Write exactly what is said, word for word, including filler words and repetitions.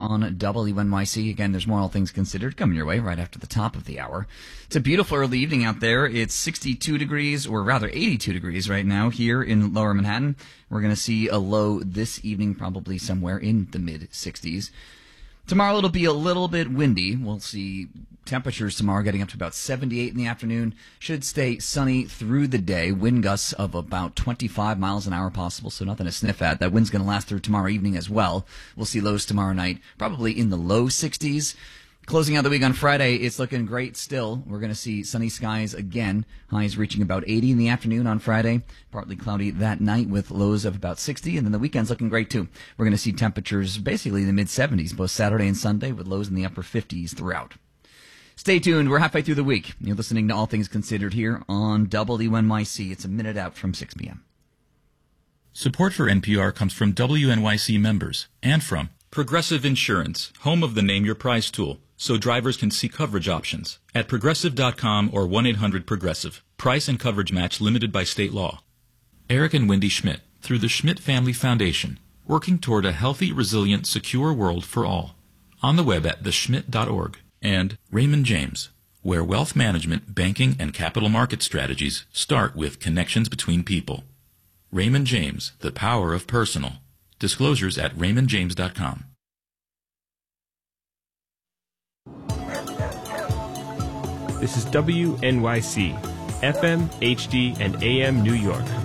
on W N Y C. Again, there's more All Things Considered coming your way right after the top of the hour. It's a beautiful early evening out there. It's sixty-two degrees, or rather eighty-two degrees right now here in Lower Manhattan. We're going to see a low this evening, probably somewhere in the mid sixties. Tomorrow it'll be a little bit windy. We'll see temperatures tomorrow getting up to about seventy-eight in the afternoon. Should stay sunny through the day. Wind gusts of about twenty-five miles an hour possible, so nothing to sniff at. That wind's going to last through tomorrow evening as well. We'll see lows tomorrow night, probably in the low sixties. Closing out the week on Friday, it's looking great still. We're going to see sunny skies again. Highs reaching about eighty in the afternoon on Friday. Partly cloudy that night with lows of about sixty. And then the weekend's looking great too. We're going to see temperatures basically in the mid seventies, both Saturday and Sunday, with lows in the upper fifties throughout. Stay tuned. We're halfway through the week. You're listening to All Things Considered here on W N Y C. It's a minute out from six p.m. Support for N P R comes from W N Y C members and from Progressive Insurance, home of the Name Your Price tool, so drivers can see coverage options at progressive dot com or one eight hundred progressive. Price and coverage match limited by state law. Eric and Wendy Schmidt, through the Schmidt Family Foundation, working toward a healthy, resilient, secure world for all. On the web at the schmidt dot org. And Raymond James, where wealth management, banking, and capital market strategies start with connections between people. Raymond James, the power of personal. Disclosures at raymond james dot com. This is W N Y C, F M, H D, and A M New York.